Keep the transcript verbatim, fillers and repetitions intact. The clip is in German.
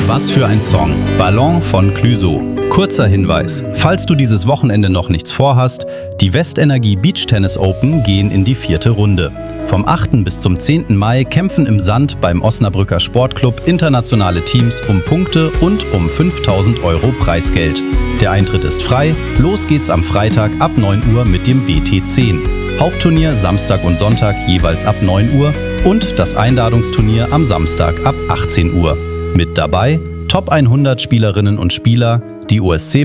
Was für ein Song. Ballon von Clüso. Kurzer Hinweis, falls du dieses Wochenende noch nichts vorhast, die Westenergie Beach Tennis Open gehen in die vierte Runde. Vom achten bis zum zehnten Mai kämpfen im Sand beim Osnabrücker Sportclub internationale Teams um Punkte und um fünftausend Euro Preisgeld. Der Eintritt ist frei, los geht's am Freitag ab neun Uhr mit dem B T zehn. Hauptturnier Samstag und Sonntag jeweils ab neun Uhr und das Einladungsturnier am Samstag ab achtzehn Uhr. Mit dabei Top hundert Spielerinnen und Spieler, die U S C